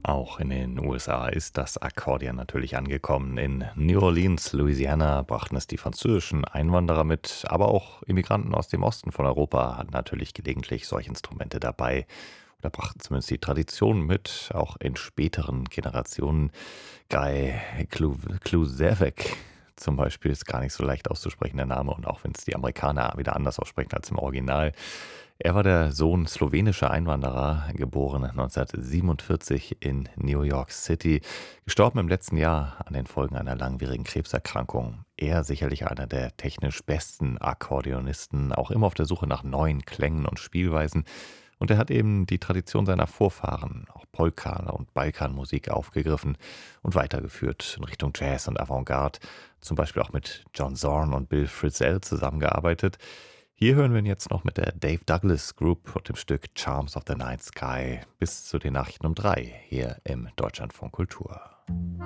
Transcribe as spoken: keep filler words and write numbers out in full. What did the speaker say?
Auch in den U S A ist das Akkordeon natürlich angekommen. In New Orleans, Louisiana brachten es die französischen Einwanderer mit, aber auch Immigranten aus dem Osten von Europa hatten natürlich gelegentlich solche Instrumente dabei oder brachten zumindest die Tradition mit, auch in späteren Generationen. Guy Klu- Kluzevek zum Beispiel ist gar nicht so leicht auszusprechen, der Name, und auch wenn es die Amerikaner wieder anders aussprechen als im Original. Er war der Sohn slowenischer Einwanderer, geboren neunzehnhundertsiebenundvierzig in New York City, gestorben im letzten Jahr an den Folgen einer langwierigen Krebserkrankung. Er sicherlich einer der technisch besten Akkordeonisten, auch immer auf der Suche nach neuen Klängen und Spielweisen. Und er hat eben die Tradition seiner Vorfahren, auch Polka und Balkanmusik, aufgegriffen und weitergeführt in Richtung Jazz und Avantgarde, zum Beispiel auch mit John Zorn und Bill Frisell zusammengearbeitet. Hier hören wir ihn jetzt noch mit der Dave Douglas Group und dem Stück Charms of the Night Sky bis zu den Nachrichten um drei hier im Deutschlandfunk Kultur.